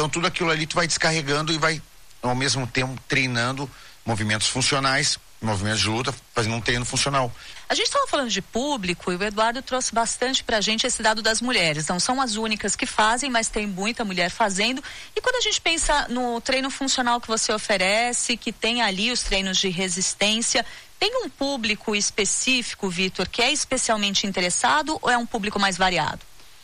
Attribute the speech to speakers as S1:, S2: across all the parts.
S1: Então tudo aquilo ali tu vai descarregando e vai ao mesmo tempo treinando movimentos funcionais, movimentos de luta, fazendo um treino funcional.
S2: A gente estava falando de público e o Eduardo trouxe bastante pra gente esse dado das mulheres. Não são as únicas que fazem, mas tem muita mulher fazendo. E quando a gente pensa no treino funcional que você oferece, que tem ali os treinos de resistência, tem um público específico, Vitor, que é especialmente interessado ou é um público mais variado?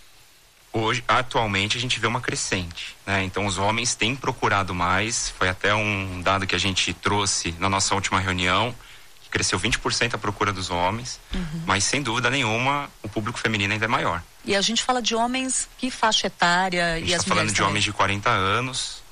S3: Hoje, atualmente, a gente vê uma crescente, né? Então, os homens têm procurado mais. Foi até um dado que a gente trouxe na nossa última reunião, que cresceu 20% a procura dos homens, mas, sem dúvida nenhuma, o público feminino ainda é maior.
S2: E a gente fala de homens, que faixa etária?
S3: A gente está falando de homens de 40 anos,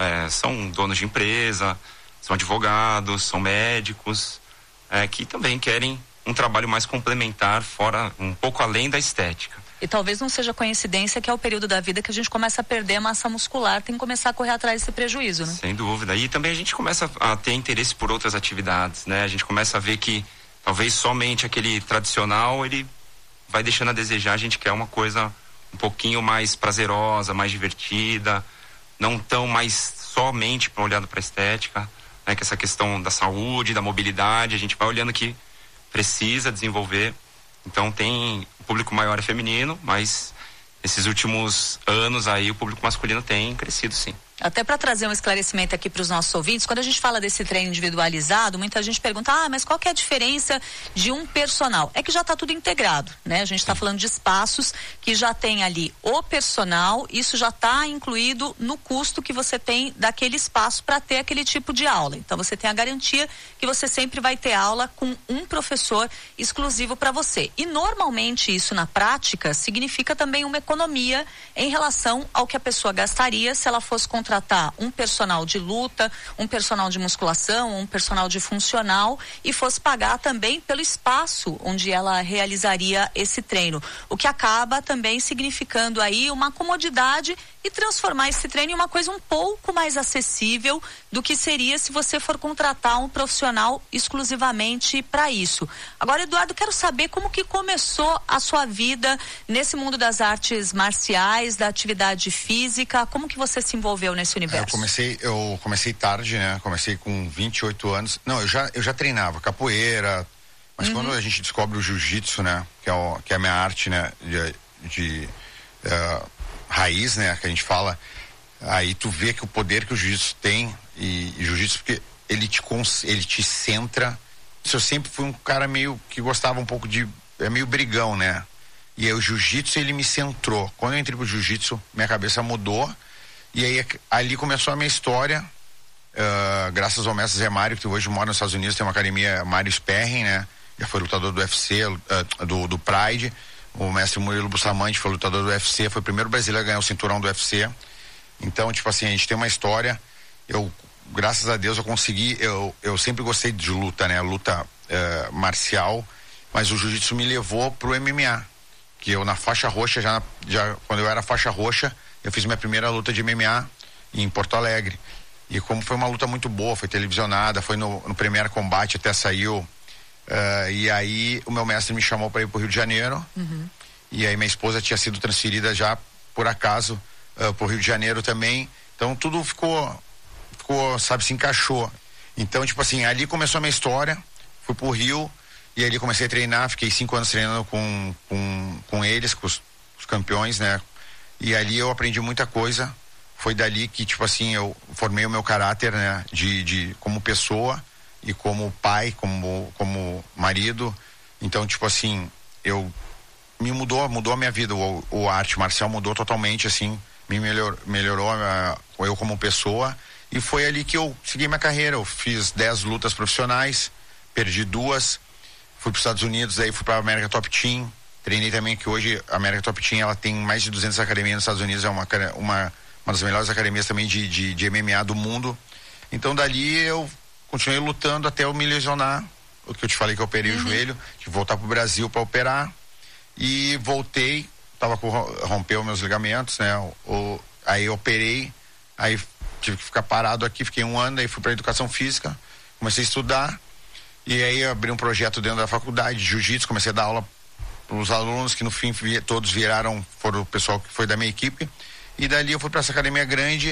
S3: são donos de empresa, são advogados, são médicos, que também querem um trabalho mais complementar, fora, um pouco além da estética.
S2: E talvez não seja coincidência que é o período da vida que a gente começa a perder a massa muscular, tem que começar a correr atrás desse prejuízo, né?
S3: Sem dúvida. E também a gente começa a ter interesse por outras atividades, né? A gente começa a ver que talvez somente aquele tradicional, ele vai deixando a desejar. A gente quer uma coisa um pouquinho mais prazerosa, mais divertida, não tão mais somente olhando para a estética, né? Que essa questão da saúde, da mobilidade, a gente vai olhando que precisa desenvolver. Então o público maior é feminino, mas esses últimos anos aí o público masculino tem crescido, sim.
S2: Até para trazer um esclarecimento aqui para os nossos ouvintes, quando a gente fala desse treino individualizado, muita gente pergunta, mas qual que é a diferença de um personal? É que já está tudo integrado, né? A gente está falando de espaços que já tem ali o personal, isso já está incluído no custo que você tem daquele espaço para ter aquele tipo de aula. Então você tem a garantia que você sempre vai ter aula com um professor exclusivo para você. E normalmente isso na prática significa também uma economia em relação ao que a pessoa gastaria se ela fosse contratar um personal de luta, um personal de musculação, um personal de funcional e fosse pagar também pelo espaço onde ela realizaria esse treino. O que acaba também significando aí uma comodidade e transformar esse treino em uma coisa um pouco mais acessível do que seria se você for contratar um profissional exclusivamente para isso. Agora, Eduardo, quero saber como que começou a sua vida nesse mundo das artes marciais, da atividade física, como que você se envolveu nesse universo?
S1: Eu comecei tarde, né? Comecei com 28 anos. Não, eu já treinava capoeira, mas quando a gente descobre o jiu-jitsu, né? Que é a minha arte, né? De raiz, né? Que a gente fala, aí tu vê que o poder que o jiu-jitsu tem e jiu-jitsu, porque ele te centra. Eu sempre fui um cara meio que gostava um pouco meio brigão, né? E aí o jiu-jitsu, ele me centrou. Quando eu entrei pro jiu-jitsu, minha cabeça mudou e aí ali começou a minha história, graças ao mestre Zé Mário, que hoje mora nos Estados Unidos, tem uma academia, Mário Sperring, né? Já foi lutador do UFC, do Pride. O mestre Murilo Bustamante foi lutador do UFC, foi o primeiro brasileiro a ganhar o cinturão do UFC. Então, tipo assim, a gente tem uma história. Graças a Deus, eu consegui. Eu sempre gostei de luta, né? Luta marcial, mas o jiu-jitsu me levou pro MMA. Que eu, na faixa roxa, já quando eu era faixa roxa, eu fiz minha primeira luta de MMA em Porto Alegre. E como foi uma luta muito boa, foi televisionada, foi no Premier Combate, até saiu. E aí o meu mestre me chamou para ir pro Rio de Janeiro. E aí minha esposa tinha sido transferida já por acaso pro Rio de Janeiro também. Então tudo ficou, sabe, se encaixou. Então, tipo assim, ali começou a minha história. Fui pro Rio e ali comecei a treinar, fiquei 5 anos treinando com eles, com os campeões, né? E ali eu aprendi muita coisa. Foi dali que, tipo assim, eu formei o meu caráter, né? De como pessoa e como pai, como marido. Então, tipo assim, mudou a minha vida. A arte marcial mudou totalmente, assim, me melhorou eu como pessoa. E foi ali que eu segui minha carreira. Eu fiz 10 lutas profissionais, perdi 2, fui para os Estados Unidos, aí fui para a América Top Team. Treinei também, que hoje a América Top Team, ela tem mais de 200 academias nos Estados Unidos, é uma das melhores academias também de MMA do mundo. Então dali eu continuei lutando até eu me lesionar, o que eu te falei que eu operei o joelho, tive que voltar pro Brasil para operar, e voltei, rompeu meus ligamentos, né? Aí eu operei, aí tive que ficar parado aqui, fiquei 1 ano, aí fui para educação física, comecei a estudar, e aí abri um projeto dentro da faculdade de jiu-jitsu, comecei a dar aula para os alunos que no fim todos foram o pessoal que foi da minha equipe, e dali eu fui para essa academia grande